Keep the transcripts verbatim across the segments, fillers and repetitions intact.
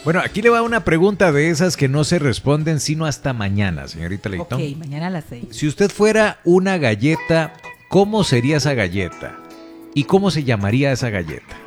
Bueno, aquí le va una pregunta de esas que no se responden sino hasta mañana, señorita Leitón. Ok, mañana a las seis. Si usted fuera una galleta, ¿cómo sería esa galleta? ¿Y cómo se llamaría esa galleta?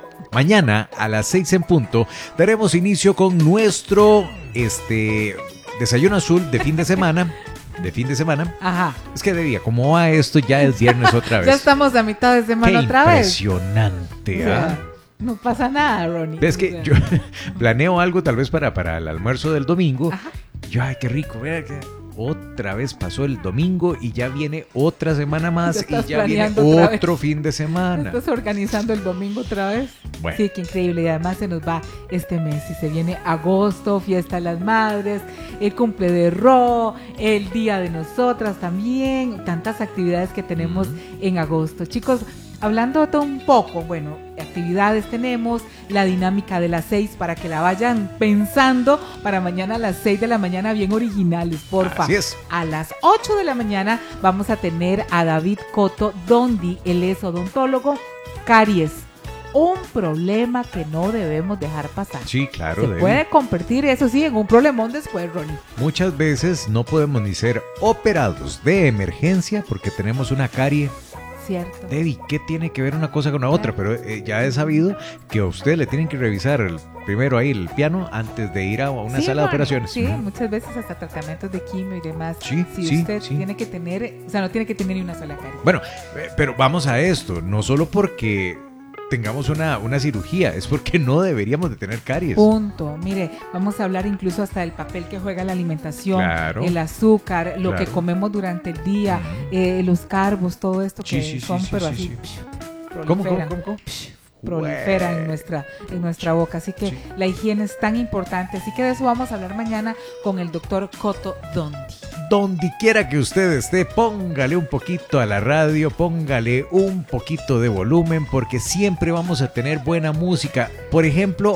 Mañana a las seis en punto daremos inicio con nuestro este desayuno azul de fin de semana. De fin de semana. Ajá. Es que de día, como va esto, ya es viernes otra vez. Ya estamos a mitad de semana Qué otra vez. Impresionante, ¿ah? O sea, no pasa nada, Ronnie. Es que o sea. yo planeo algo tal vez para, para el almuerzo del domingo. Ajá. Yo, ay, qué rico, mira que otra vez pasó el domingo y ya viene otra semana más Ya y ya viene otra otro vez. fin de semana. ¿Estás organizando el domingo otra vez? Bueno. Sí, qué increíble. Y además se nos va este mes y se viene agosto, fiesta de las madres, el cumple de Ro, el día de nosotras también, tantas actividades que tenemos uh-huh. en agosto. Chicos, hablando de todo un poco, bueno, actividades tenemos, la dinámica de las seis para que la vayan pensando para mañana a las seis de la mañana, bien originales, porfa. Así es. A las ocho de la mañana vamos a tener a David Coto Dondi, él es odontólogo, caries. Un problema que no debemos dejar pasar. Sí, claro. Se Debbie. puede convertir, eso sí, en un problemón después, Ronnie. Muchas veces no podemos ni ser operados de emergencia porque tenemos una carie. Cierto. Debbie, ¿qué tiene que ver una cosa con la otra? Pero eh, ya he sabido que a usted le tienen que revisar el, primero ahí el piano antes de ir a una sí, sala bueno, de operaciones. Sí, uh-huh. muchas veces hasta tratamientos de quimio y demás. Sí, si sí, usted sí. tiene que tener, o sea, no tiene que tener ni una sola carie. Bueno, eh, pero vamos a esto, no solo porque tengamos una, una cirugía, es porque no deberíamos de tener caries. Punto. Mire, vamos a hablar incluso hasta del papel que juega la alimentación, claro, el azúcar, lo claro. que comemos durante el día, uh-huh. eh, los carbos, todo esto que sí, sí, son, sí, pero sí, así sí. psh, ¿Cómo, proliferan. cómo, cómo, cómo? Psh, prolifera en nuestra, en nuestra boca, así que sí. la higiene es tan importante, así que de eso vamos a hablar mañana con el doctor Coto Dondi. Donde quiera que usted esté, póngale un poquito a la radio, póngale un poquito de volumen, porque siempre vamos a tener buena música. Por ejemplo,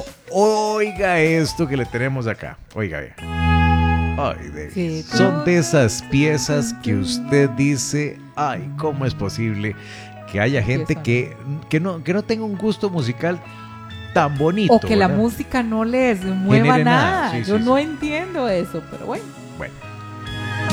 oiga esto que le tenemos acá. Oiga, vea. Ay, de, sí, son de esas piezas que usted dice, ay, ¿cómo es posible que haya gente que, que, no, que no tenga un gusto musical tan bonito? O que ¿verdad? la música no les mueva Genere nada. nada. Sí, Yo sí, no sí. entiendo eso, pero bueno. Bueno.